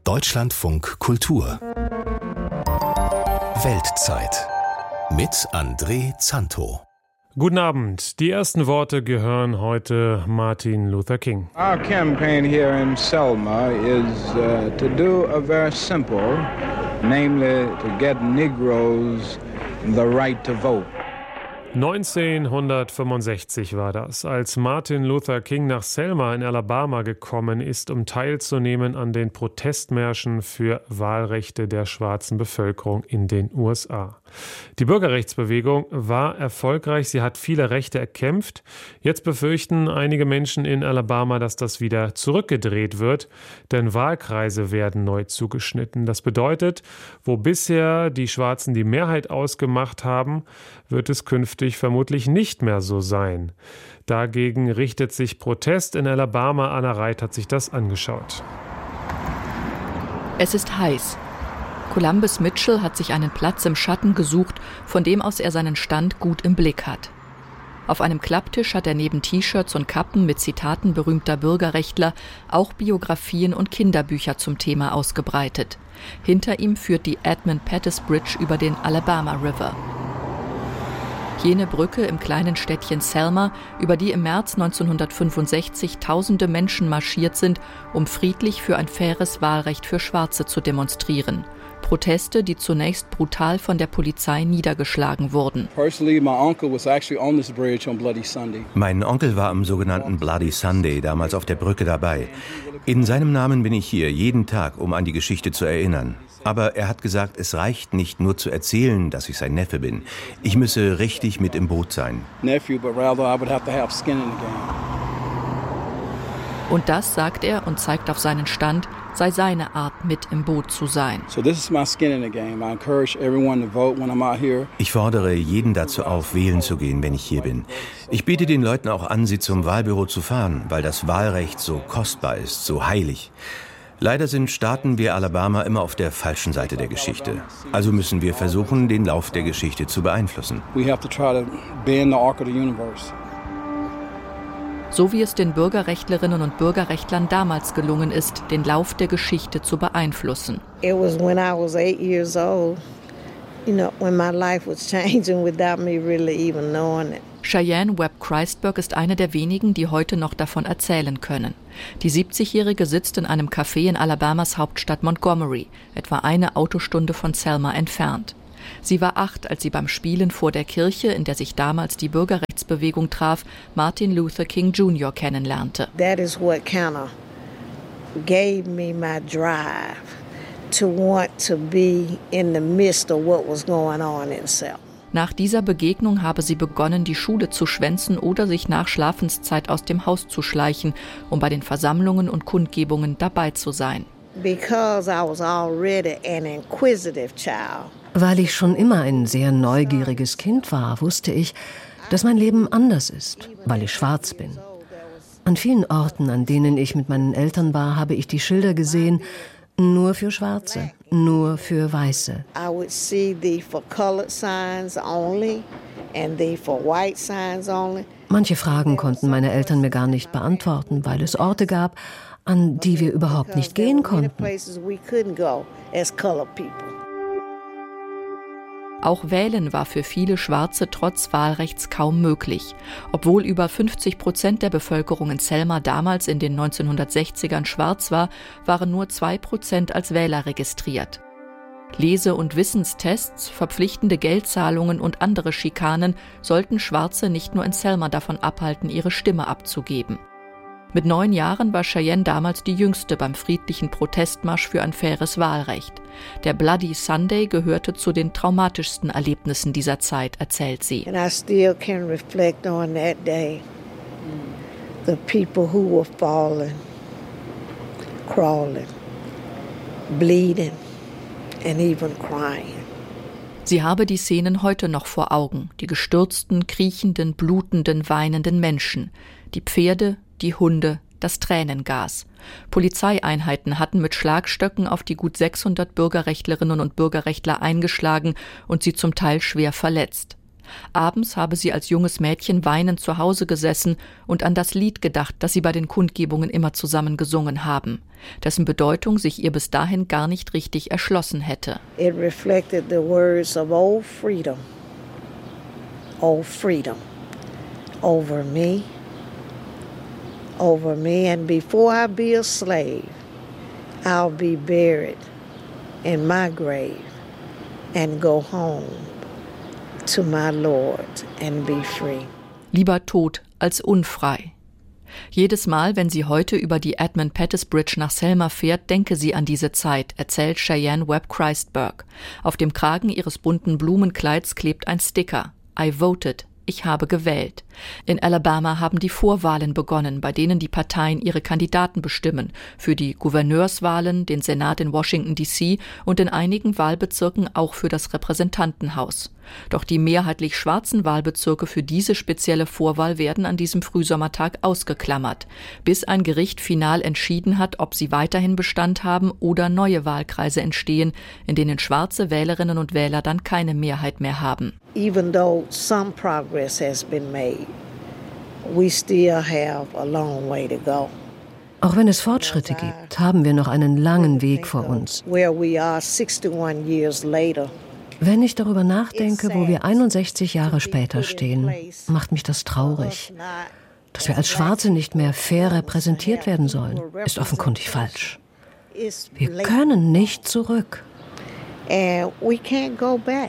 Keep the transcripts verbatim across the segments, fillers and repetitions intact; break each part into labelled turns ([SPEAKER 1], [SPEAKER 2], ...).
[SPEAKER 1] Deutschlandfunk Kultur Weltzeit mit André Zanto.
[SPEAKER 2] Guten Abend. Die ersten Worte gehören heute Martin Luther King.
[SPEAKER 3] Our campaign here in Selma is uh, to do a very simple, namely to get Negroes the right to vote.
[SPEAKER 2] neunzehnhundertfünfundsechzig war das, als Martin Luther King nach Selma in Alabama gekommen ist, um teilzunehmen an den Protestmärschen für Wahlrechte der schwarzen Bevölkerung in den U S A. Die Bürgerrechtsbewegung war erfolgreich, sie hat viele Rechte erkämpft. Jetzt befürchten einige Menschen in Alabama, dass das wieder zurückgedreht wird, denn Wahlkreise werden neu zugeschnitten. Das bedeutet, wo bisher die Schwarzen die Mehrheit ausgemacht haben, wird es künftig vermutlich nicht mehr so sein. Dagegen richtet sich Protest in Alabama. Anna Reit hat sich das angeschaut.
[SPEAKER 4] Es ist heiß. Columbus Mitchell hat sich einen Platz im Schatten gesucht, von dem aus er seinen Stand gut im Blick hat. Auf einem Klapptisch hat er neben T-Shirts und Kappen mit Zitaten berühmter Bürgerrechtler auch Biografien und Kinderbücher zum Thema ausgebreitet. Hinter ihm führt die Edmund Pettus Bridge über den Alabama River. Jene Brücke im kleinen Städtchen Selma, über die im März neunzehnhundertfünfundsechzig tausende Menschen marschiert sind, um friedlich für ein faires Wahlrecht für Schwarze zu demonstrieren. Proteste, die zunächst brutal von der Polizei niedergeschlagen wurden.
[SPEAKER 5] Mein Onkel war am sogenannten Bloody Sunday damals auf der Brücke dabei. In seinem Namen bin ich hier jeden Tag, um an die Geschichte zu erinnern. Aber er hat gesagt, es reicht nicht nur zu erzählen, dass ich sein Neffe bin. Ich müsse richtig mit im Boot sein.
[SPEAKER 4] Und das, sagt er und zeigt auf seinen Stand, sei seine Art, mit im Boot zu sein.
[SPEAKER 5] Ich fordere jeden dazu auf, wählen zu gehen, wenn ich hier bin. Ich biete den Leuten auch an, sie zum Wahlbüro zu fahren, weil das Wahlrecht so kostbar ist, so heilig. Leider sind Staaten wie Alabama immer auf der falschen Seite der Geschichte. Also müssen wir versuchen, den Lauf der Geschichte zu beeinflussen.
[SPEAKER 4] So wie es den Bürgerrechtlerinnen und Bürgerrechtlern damals gelungen ist, den Lauf der Geschichte zu beeinflussen.
[SPEAKER 6] It was when I was eight years old, you know, when my life was changing without me really even knowing it.
[SPEAKER 4] Cheyenne Webb Christberg ist eine der wenigen, die heute noch davon erzählen können. Die siebzigjährige sitzt in einem Café in Alabamas Hauptstadt Montgomery, etwa eine Autostunde von Selma entfernt. Sie war acht, als sie beim Spielen vor der Kirche, in der sich damals die Bürgerrechtsbewegung traf, Martin Luther King Junior kennenlernte.
[SPEAKER 6] That is what kind of gave me my drive to want to be in the midst of what was going on in Selma.
[SPEAKER 4] Nach dieser Begegnung habe sie begonnen, die Schule zu schwänzen oder sich nach Schlafenszeit aus dem Haus zu schleichen, um bei den Versammlungen und Kundgebungen dabei zu sein.
[SPEAKER 6] Because I was already an inquisitive child.
[SPEAKER 7] Weil ich schon immer ein sehr neugieriges Kind war, wusste ich, dass mein Leben anders ist, weil ich schwarz bin. An vielen Orten, an denen ich mit meinen Eltern war, habe ich die Schilder gesehen, nur für Schwarze, nur für Weiße.
[SPEAKER 6] I would see the for colored signs only and the for white signs only.
[SPEAKER 7] Manche Fragen konnten meine Eltern mir gar nicht beantworten, weil es Orte gab, an die wir überhaupt nicht gehen konnten.
[SPEAKER 4] Auch wählen war für viele Schwarze trotz Wahlrechts kaum möglich. Obwohl über fünfzig Prozent der Bevölkerung in Selma damals in den neunzehnhundertsechzigern schwarz war, waren nur zwei Prozent als Wähler registriert. Lese- und Wissenstests, verpflichtende Geldzahlungen und andere Schikanen sollten Schwarze nicht nur in Selma davon abhalten, ihre Stimme abzugeben. Mit neun Jahren war Cheyenne damals die Jüngste beim friedlichen Protestmarsch für ein faires Wahlrecht. Der Bloody Sunday gehörte zu den traumatischsten Erlebnissen dieser Zeit, erzählt sie.
[SPEAKER 6] And I still can reflect on that day. The people who were falling, crawling, bleeding and even crying.
[SPEAKER 4] Sie habe die Szenen heute noch vor Augen, die gestürzten, kriechenden, blutenden, weinenden Menschen, die Pferde, die Hunde, das Tränengas. Polizeieinheiten hatten mit Schlagstöcken auf die gut sechshundert Bürgerrechtlerinnen und Bürgerrechtler eingeschlagen und sie zum Teil schwer verletzt. Abends habe sie als junges Mädchen weinend zu Hause gesessen und an das Lied gedacht, das sie bei den Kundgebungen immer zusammen gesungen haben, dessen Bedeutung sich ihr bis dahin gar nicht richtig erschlossen hätte.
[SPEAKER 6] It reflected the words of old freedom, old freedom, over me, over me, and before I be a slave, I'll be buried in my grave and go home to my Lord and be free.
[SPEAKER 4] Lieber tot als unfrei. Jedes Mal, wenn sie heute über die Edmund Pettus Bridge nach Selma fährt, denke sie an diese Zeit, erzählt Cheyenne Webb Christberg. Auf dem Kragen ihres bunten Blumenkleids klebt ein Sticker: I voted. Ich habe gewählt. In Alabama haben die Vorwahlen begonnen, bei denen die Parteien ihre Kandidaten bestimmen, für die Gouverneurswahlen, den Senat in Washington D C und in einigen Wahlbezirken auch für das Repräsentantenhaus. Doch die mehrheitlich schwarzen Wahlbezirke für diese spezielle Vorwahl werden an diesem Frühsommertag ausgeklammert, bis ein Gericht final entschieden hat, ob sie weiterhin Bestand haben oder neue Wahlkreise entstehen, in denen schwarze Wählerinnen und Wähler dann keine Mehrheit mehr haben.
[SPEAKER 6] Even though some progress has been made, we still have a long way to go.
[SPEAKER 7] Auch wenn es Fortschritte gibt, haben wir noch einen langen Weg vor uns.
[SPEAKER 6] Where we are sixty-one years later.
[SPEAKER 7] Wenn ich darüber nachdenke, wo wir einundsechzig Jahre später stehen, macht mich das traurig. Dass wir als Schwarze nicht mehr fair repräsentiert werden sollen, ist offenkundig falsch. Wir können nicht zurück.
[SPEAKER 6] And we can't go back.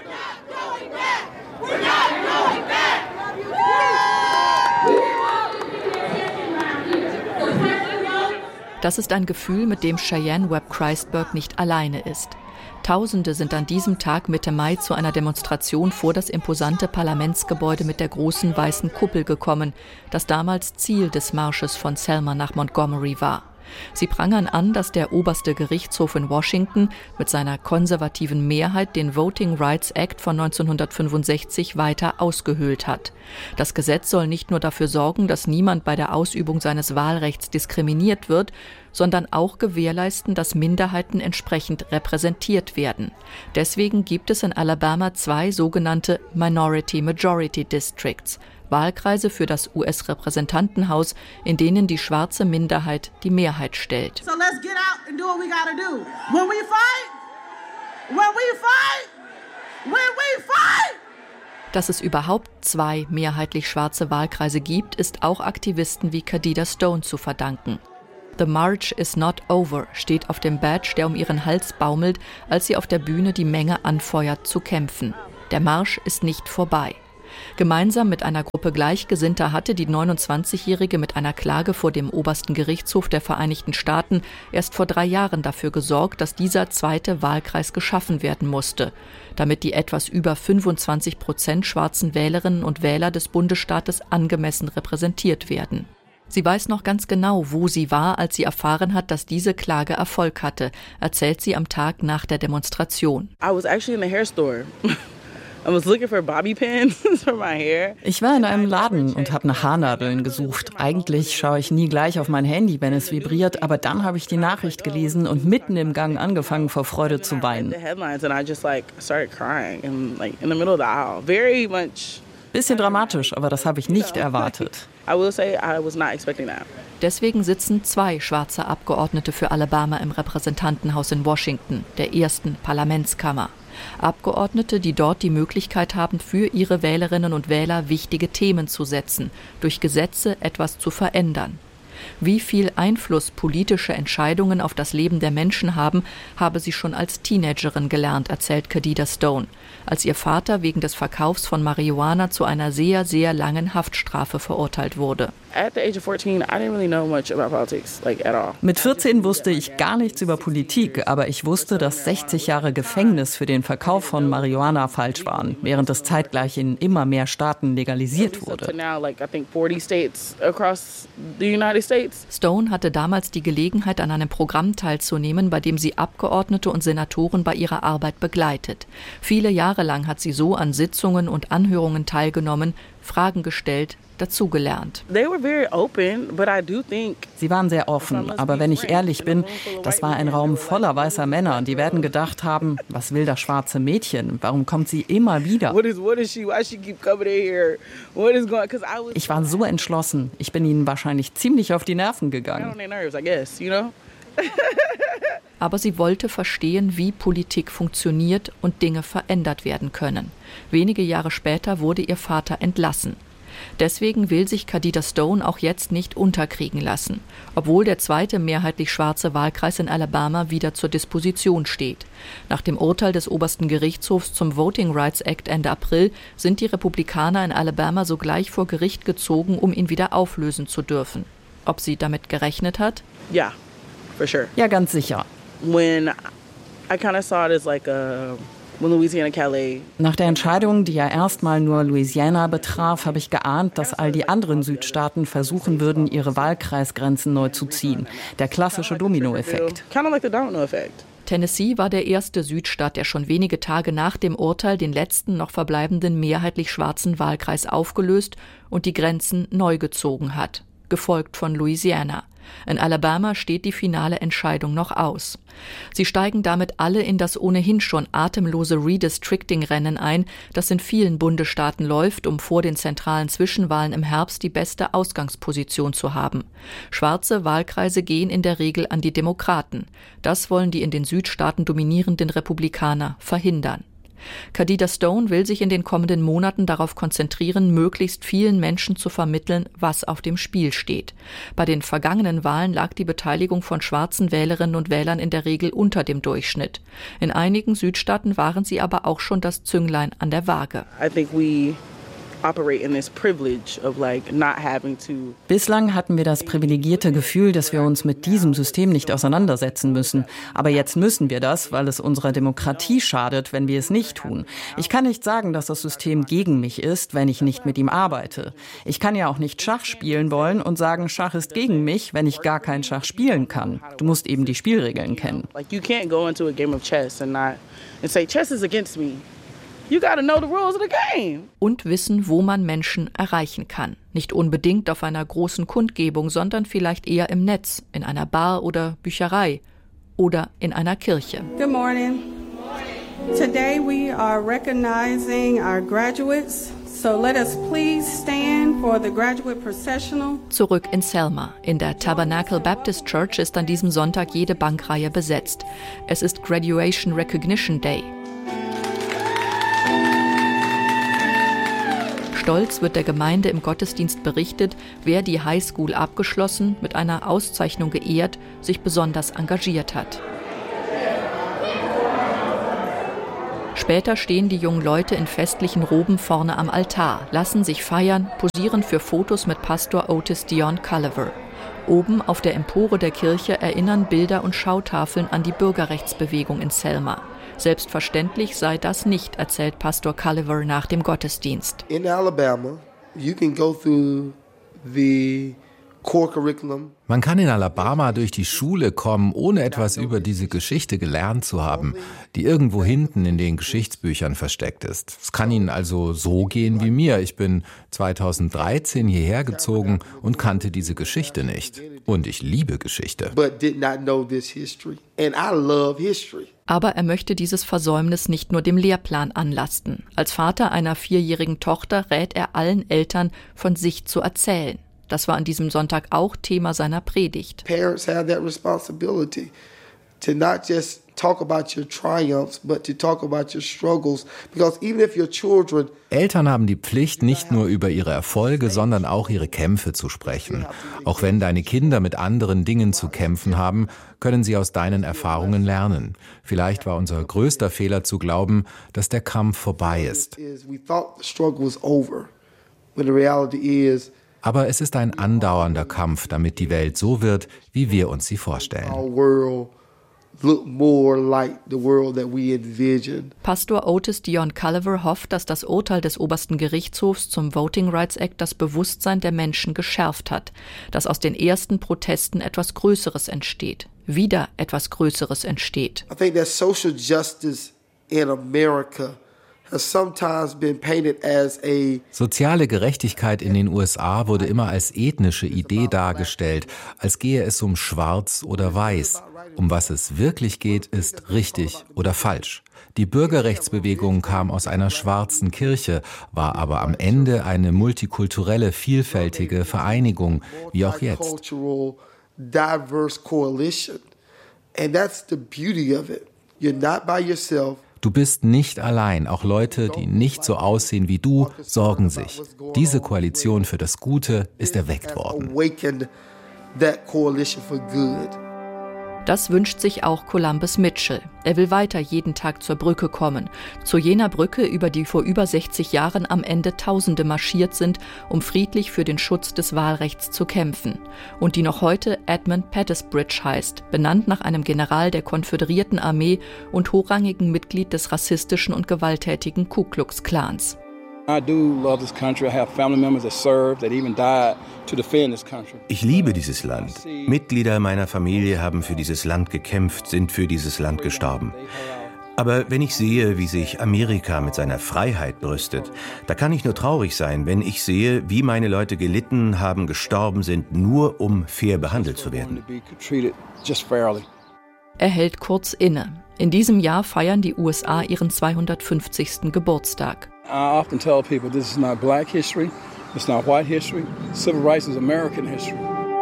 [SPEAKER 4] Das ist ein Gefühl, mit dem Cheyenne Webb Christberg nicht alleine ist. Tausende sind an diesem Tag Mitte Mai zu einer Demonstration vor das imposante Parlamentsgebäude mit der großen weißen Kuppel gekommen, das damals Ziel des Marsches von Selma nach Montgomery war. Sie prangern an, dass der oberste Gerichtshof in Washington mit seiner konservativen Mehrheit den Voting Rights Act von neunzehnhundertfünfundsechzig weiter ausgehöhlt hat. Das Gesetz soll nicht nur dafür sorgen, dass niemand bei der Ausübung seines Wahlrechts diskriminiert wird, sondern auch gewährleisten, dass Minderheiten entsprechend repräsentiert werden. Deswegen gibt es in Alabama zwei sogenannte Minority-Majority Districts, Wahlkreise für das U S-Repräsentantenhaus, in denen die schwarze Minderheit die Mehrheit stellt.
[SPEAKER 8] So let's get out and do what we gotta do. When we fight, when we fight, when we fight.
[SPEAKER 4] Dass es überhaupt zwei mehrheitlich schwarze Wahlkreise gibt, ist auch Aktivisten wie Khadida Stone zu verdanken. The March is not over steht auf dem Badge, der um ihren Hals baumelt, als sie auf der Bühne die Menge anfeuert zu kämpfen. Der Marsch ist nicht vorbei. Gemeinsam mit einer Gruppe Gleichgesinnter hatte die neunundzwanzigjährige mit einer Klage vor dem obersten Gerichtshof der Vereinigten Staaten erst vor drei Jahren dafür gesorgt, dass dieser zweite Wahlkreis geschaffen werden musste, damit die etwas über fünfundzwanzig Prozent schwarzen Wählerinnen und Wähler des Bundesstaates angemessen repräsentiert werden. Sie weiß noch ganz genau, wo sie war, als sie erfahren hat, dass diese Klage Erfolg hatte, erzählt sie am Tag nach der Demonstration.
[SPEAKER 9] I was actually in the hair store. I was looking for bobby pins for my hair.
[SPEAKER 10] Ich war in einem Laden und habe nach Haarnadeln gesucht. Eigentlich schaue ich nie gleich auf mein Handy, wenn es vibriert, aber dann habe ich die Nachricht gelesen und mitten im Gang angefangen, vor Freude zu weinen. Bisschen dramatisch, aber das habe ich nicht erwartet.
[SPEAKER 4] Deswegen sitzen zwei schwarze Abgeordnete für Alabama im Repräsentantenhaus in Washington, der ersten Parlamentskammer. Abgeordnete, die dort die Möglichkeit haben, für ihre Wählerinnen und Wähler wichtige Themen zu setzen, durch Gesetze etwas zu verändern. Wie viel Einfluss politische Entscheidungen auf das Leben der Menschen haben, habe sie schon als Teenagerin gelernt, erzählt Khadida Stone, als ihr Vater wegen des Verkaufs von Marihuana zu einer sehr, sehr langen Haftstrafe verurteilt wurde.
[SPEAKER 10] Mit vierzehn wusste ich gar nichts über Politik, aber ich wusste, dass sechzig Jahre Gefängnis für den Verkauf von Marihuana falsch waren, während es zeitgleich in immer mehr Staaten legalisiert wurde.
[SPEAKER 4] Stone hatte damals die Gelegenheit, an einem Programm teilzunehmen, bei dem sie Abgeordnete und Senatoren bei ihrer Arbeit begleitet. Viele Jahre lang hat sie so an Sitzungen und Anhörungen teilgenommen, Fragen gestellt, dazugelernt.
[SPEAKER 9] They were very open, but I do think
[SPEAKER 10] Sie waren sehr offen, aber wenn ich ehrlich bin, das war ein Raum voller weißer Männer. Die werden gedacht haben, was will das schwarze Mädchen? Warum kommt sie immer wieder? Ich war so entschlossen. Ich bin ihnen wahrscheinlich ziemlich auf die Nerven gegangen.
[SPEAKER 4] Aber sie wollte verstehen, wie Politik funktioniert und Dinge verändert werden können. Wenige Jahre später wurde ihr Vater entlassen. Deswegen will sich Khadija Stone auch jetzt nicht unterkriegen lassen, obwohl der zweite mehrheitlich schwarze Wahlkreis in Alabama wieder zur Disposition steht. Nach dem Urteil des obersten Gerichtshofs zum Voting Rights Act Ende April sind die Republikaner in Alabama sogleich vor Gericht gezogen, um ihn wieder auflösen zu dürfen. Ob sie damit gerechnet hat?
[SPEAKER 9] Ja, for sure.
[SPEAKER 10] Ja, ganz sicher.
[SPEAKER 9] When I kind of saw it as like a
[SPEAKER 10] Nach der Entscheidung, die ja erstmal nur Louisiana betraf, habe ich geahnt, dass all die anderen Südstaaten versuchen würden, ihre Wahlkreisgrenzen neu zu ziehen. Der klassische Dominoeffekt.
[SPEAKER 4] Tennessee war der erste Südstaat, der schon wenige Tage nach dem Urteil den letzten noch verbleibenden mehrheitlich schwarzen Wahlkreis aufgelöst und die Grenzen neu gezogen hat, gefolgt von Louisiana. In Alabama steht die finale Entscheidung noch aus. Sie steigen damit alle in das ohnehin schon atemlose Redistricting-Rennen ein, das in vielen Bundesstaaten läuft, um vor den zentralen Zwischenwahlen im Herbst die beste Ausgangsposition zu haben. Schwarze Wahlkreise gehen in der Regel an die Demokraten. Das wollen die in den Südstaaten dominierenden Republikaner verhindern. Khadija Stone will sich in den kommenden Monaten darauf konzentrieren, möglichst vielen Menschen zu vermitteln, was auf dem Spiel steht. Bei den vergangenen Wahlen lag die Beteiligung von schwarzen Wählerinnen und Wählern in der Regel unter dem Durchschnitt. In einigen Südstaaten waren sie aber auch schon das Zünglein an der Waage.
[SPEAKER 9] I think we operate in this privilege of like not having to.
[SPEAKER 10] Bislang hatten wir das privilegierte Gefühl, dass wir uns mit diesem System nicht auseinandersetzen müssen. Aber jetzt müssen wir das, weil es unserer Demokratie schadet, wenn wir es nicht tun. Ich kann nicht sagen, dass das System gegen mich ist, wenn ich nicht mit ihm arbeite. Ich kann ja auch nicht Schach spielen wollen und sagen, Schach ist gegen mich, wenn ich gar kein Schach spielen kann. Du musst eben die Spielregeln kennen.
[SPEAKER 9] Like you can't go into a game of chess and not and say chess is against me. You gotta know the rules of the game.
[SPEAKER 4] Und wissen, wo man Menschen erreichen kann. Nicht unbedingt auf einer großen Kundgebung, sondern vielleicht eher im Netz, in einer Bar oder Bücherei oder in einer Kirche.
[SPEAKER 8] Good morning. Today we are recognizing our graduates. So let us please stand for the graduate processional.
[SPEAKER 4] Zurück in Selma. In der Tabernacle Baptist Church ist an diesem Sonntag jede Bankreihe besetzt. Es ist Graduation Recognition Day. Stolz wird der Gemeinde im Gottesdienst berichtet, wer die Highschool abgeschlossen, mit einer Auszeichnung geehrt, sich besonders engagiert hat. Später stehen die jungen Leute in festlichen Roben vorne am Altar, lassen sich feiern, posieren für Fotos mit Pastor Otis Dion Culliver. Oben auf der Empore der Kirche erinnern Bilder und Schautafeln an die Bürgerrechtsbewegung in Selma. Selbstverständlich sei das nicht, erzählt Pastor Culliver nach dem Gottesdienst.
[SPEAKER 11] In Alabama, you can go through the core curriculum.
[SPEAKER 12] Man kann in Alabama durch die Schule kommen, ohne etwas über diese Geschichte gelernt zu haben, die irgendwo hinten in den Geschichtsbüchern versteckt ist. Es kann Ihnen also so gehen wie mir. Ich bin zweitausenddreizehn hierher gezogen und kannte diese Geschichte nicht. Und ich liebe Geschichte.
[SPEAKER 4] Aber er möchte dieses Versäumnis nicht nur dem Lehrplan anlasten. Als Vater einer vierjährigen Tochter rät er allen Eltern, von sich zu erzählen. Das war an diesem Sonntag auch Thema seiner Predigt.
[SPEAKER 11] Parents have that responsibility to not just talk about your triumphs, but to talk about your struggles, because even if your children
[SPEAKER 12] Eltern haben die Pflicht, nicht nur über ihre Erfolge, sondern auch ihre Kämpfe zu sprechen. Auch wenn deine Kinder mit anderen Dingen zu kämpfen haben, können sie aus deinen Erfahrungen lernen. Vielleicht war unser größter Fehler zu glauben, dass der Kampf vorbei ist. Aber es ist ein andauernder Kampf, damit die Welt so wird, wie wir uns sie vorstellen.
[SPEAKER 4] Pastor Otis Dion Culliver hofft, dass das Urteil des obersten Gerichtshofs zum Voting Rights Act das Bewusstsein der Menschen geschärft hat, dass aus den ersten Protesten etwas Größeres entsteht, wieder etwas Größeres entsteht.
[SPEAKER 11] I think that social justice in America
[SPEAKER 12] Soziale Gerechtigkeit in den U S A wurde immer als ethnische Idee dargestellt, als gehe es um Schwarz oder Weiß. Um was es wirklich geht, ist richtig oder falsch. Die Bürgerrechtsbewegung kam aus einer schwarzen Kirche, war aber am Ende eine multikulturelle, vielfältige Vereinigung, wie auch jetzt. Du bist nicht allein, auch Leute, die nicht so aussehen wie du, sorgen sich. Diese Koalition für das Gute ist erweckt worden.
[SPEAKER 4] Das wünscht sich auch Columbus Mitchell. Er will weiter jeden Tag zur Brücke kommen. Zu jener Brücke, über die vor über sechzig Jahren am Ende Tausende marschiert sind, um friedlich für den Schutz des Wahlrechts zu kämpfen. Und die noch heute Edmund Pettus Bridge heißt, benannt nach einem General der konföderierten Armee und hochrangigen Mitglied des rassistischen und gewalttätigen Ku Klux Klans.
[SPEAKER 5] Ich liebe dieses Land. Mitglieder meiner Familie haben für dieses Land gekämpft, sind für dieses Land gestorben. Aber wenn ich sehe, wie sich Amerika mit seiner Freiheit brüstet, da kann ich nur traurig sein, wenn ich sehe, wie meine Leute gelitten haben, gestorben sind, nur um fair behandelt zu werden.
[SPEAKER 4] Er hält kurz inne. In diesem Jahr feiern die U S A ihren zweihundertfünfzigsten Geburtstag.
[SPEAKER 13] I often tell people this is not black history, it's not white history. Civil rights is American history.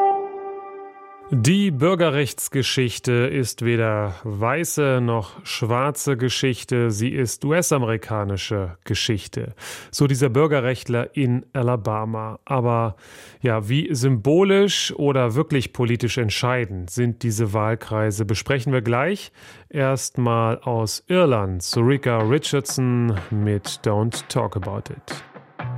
[SPEAKER 2] Die Bürgerrechtsgeschichte ist weder weiße noch schwarze Geschichte, sie ist U S-amerikanische Geschichte. So dieser Bürgerrechtler in Alabama. Aber ja, wie symbolisch oder wirklich politisch entscheidend sind diese Wahlkreise, besprechen wir gleich. Erstmal aus Irland, Zurika Richardson mit Don't Talk About It.